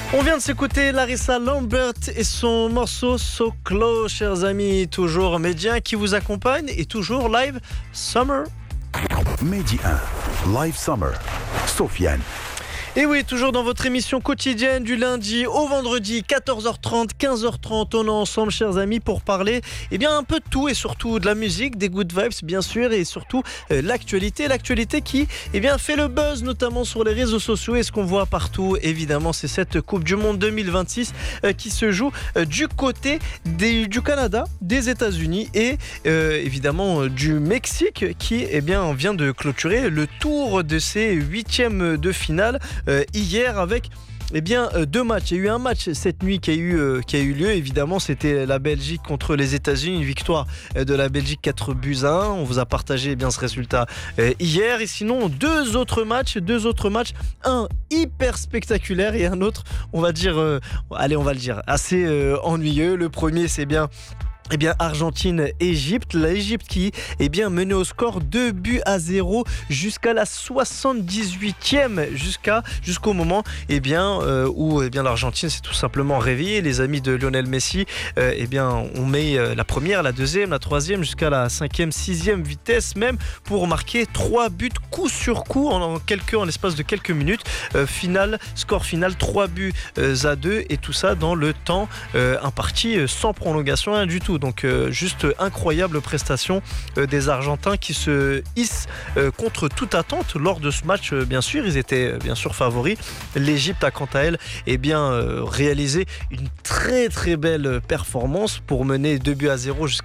On vient de s'écouter Larissa Lambert et son morceau So Close, chers amis. Toujours Média qui vous accompagne et toujours live Summer. Mehdi 1, Live Summer, Sofiane. Et oui, toujours dans votre émission quotidienne du lundi au vendredi, 14h30, 15h30, on est ensemble, chers amis, pour parler un peu de tout et surtout de la musique, des good vibes, bien sûr, et surtout l'actualité qui fait le buzz, notamment sur les réseaux sociaux, et ce qu'on voit partout, évidemment, c'est cette Coupe du Monde 2026 qui se joue du côté du Canada, des États-Unis et évidemment du Mexique qui vient de clôturer le tour de ses huitièmes de finale. Hier avec deux matchs. Il y a eu un match cette nuit qui a eu lieu. Évidemment, c'était la Belgique contre les États-Unis. Une victoire de la Belgique 4-1. On vous a partagé ce résultat hier. Et sinon, deux autres matchs. Un hyper spectaculaire et un autre, on va le dire, assez ennuyeux. Le premier, c'est Argentine-Égypte. L'Égypte qui menée au score 2-0 jusqu'à la 78e, jusqu'au moment où l'Argentine s'est tout simplement réveillée. Les amis de Lionel Messi ont mis la première, la deuxième, la troisième jusqu'à la 5e, 6e vitesse même pour marquer 3 buts coup sur coup en l'espace de quelques minutes. Score final 3-2 et tout ça dans le temps imparti sans prolongation, rien du tout. Donc juste incroyable prestation des Argentins qui se hissent contre toute attente lors de ce match. Bien sûr, ils étaient bien sûr favoris. L'Égypte a quant à elle réalisé une très très belle performance pour mener 2-0 jusqu'à